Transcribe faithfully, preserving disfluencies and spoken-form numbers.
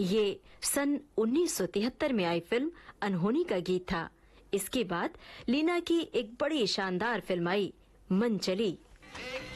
ये सन उन्नीस सौ तिहत्तर में आई फिल्म अनहोनी का गीत था। इसके बाद लीना की एक बड़ी शानदार फिल्म आई मन चली।